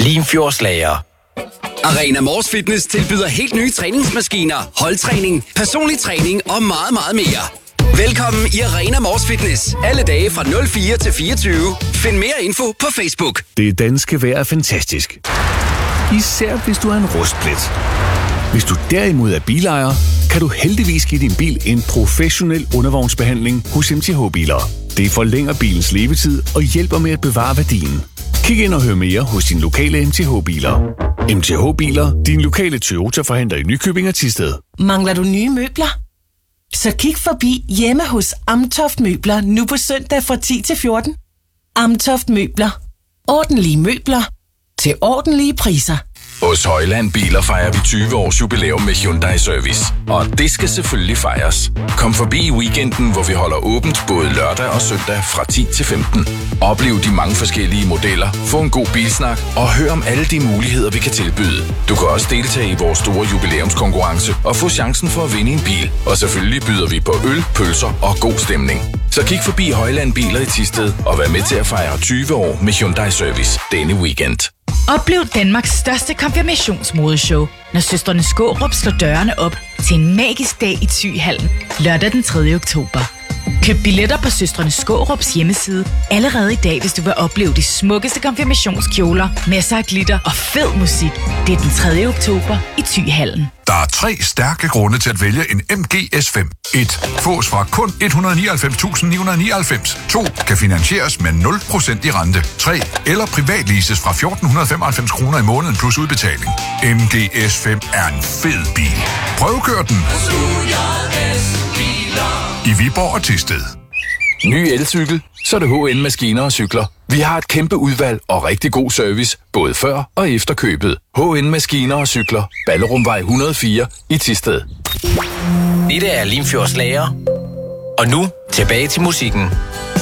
Limfjordslager. Arena Mors Fitness tilbyder helt nye træningsmaskiner, holdtræning, personlig træning og meget, meget mere. Velkommen i Arena Mors Fitness. Alle dage fra 04 til 24. Find mere info på Facebook. Det danske vejr er fantastisk. Især hvis du er en rustplet. Hvis du derimod er bilejer, kan du heldigvis give din bil en professionel undervognsbehandling hos MTH Biler. Det forlænger bilens levetid og hjælper med at bevare værdien. Kig ind og hør mere hos din lokale MTH Biler. MTH Biler, din lokale Toyota-forhandler i Nykøbing og Thisted. Mangler du nye møbler? Så kig forbi hjemme hos Amtoft Møbler nu på søndag fra 10 til 14. Amtoft Møbler. Ordentlige møbler til ordentlige priser. Hos Højland Biler fejrer vi 20 års jubilæum med Hyundai Service. Og det skal selvfølgelig fejres. Kom forbi i weekenden, hvor vi holder åbent både lørdag og søndag fra 10 til 15. Oplev de mange forskellige modeller, få en god bilsnak og hør om alle de muligheder, vi kan tilbyde. Du kan også deltage i vores store jubilæumskonkurrence og få chancen for at vinde en bil. Og selvfølgelig byder vi på øl, pølser og god stemning. Så kig forbi Højland Biler i Thisted og vær med til at fejre 20 år med Hyundai Service denne weekend. Oplev Danmarks største konfirmationsmodeshow, når søstrene Skårup slår dørene op til en magisk dag i Thyhallen lørdag den 3. oktober. Køb billetter på søstrene Skårups hjemmeside allerede i dag, hvis du vil opleve de smukkeste konfirmationskjoler, masser af glitter og fed musik. Det er den 3. oktober i Thyhallen. Der er 3 stærke grunde til at vælge en MG S5. 1. Fås fra kun 199.999. 2. Kan finansieres med 0% i rente. 3. Eller privatleases fra 1.495 kroner i måneden plus udbetaling. MG S5 er en fed bil. Prøvekør den i Viborg og Thisted. Ny elcykel, så er det HN Maskiner og Cykler. Vi har et kæmpe udvalg og rigtig god service, både før og efter købet. HN Maskiner og Cykler. Ballerumvej 104 i Thisted. Dette er Limfjordslager. Og nu tilbage til musikken.